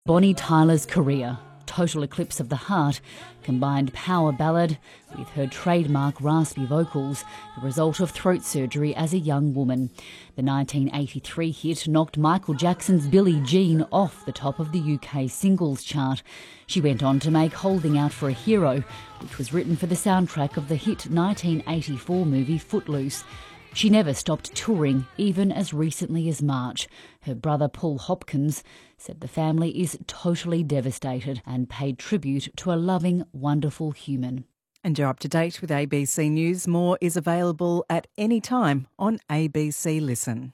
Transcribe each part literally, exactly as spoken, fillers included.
Bonnie Tyler's career, Total Eclipse of the Heart, combined power ballad with her trademark raspy vocals, the result of throat surgery as a young woman. The nineteen eighty-three hit knocked Michael Jackson's Billie Jean off the top of the U K singles chart. She went on to make Holding Out for a Hero, which was written for the soundtrack of the hit nineteen eighty-four movie Footloose. She never stopped touring, even as recently as March. Her brother Paul Hopkins said the family is totally devastated and paid tribute to a loving, wonderful human. And you're up to date with A B C News. More is available at any time on A B C Listen.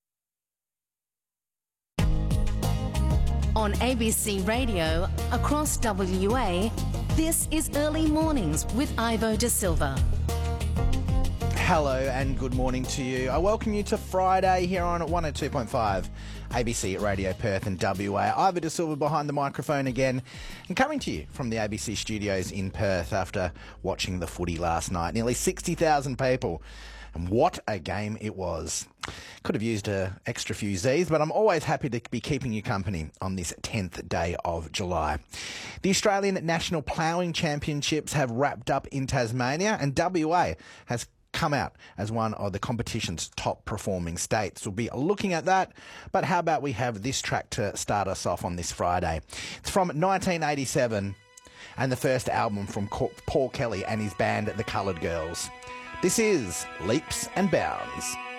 On A B C Radio, across W A, this is Early Mornings with Ivo De Silva. Hello and good morning to you. I welcome you to Friday here on one oh two point five A B C Radio Perth and W A. Ivo De Silva behind the microphone again and coming to you from the A B C studios in Perth after watching the footy last night. Nearly sixty thousand people. And what a game it was. Could have used an extra few Z's, but I'm always happy to be keeping you company on this tenth day of July. The Australian National Ploughing Championships have wrapped up in Tasmania, and W A has come out as one of the competition's top performing states. We'll be looking at that, but how about we have this track to start us off on this Friday. It's from nineteen eighty-seven and the first album from Paul Kelly and his band The Coloured Girls. This is Leaps and Bounds.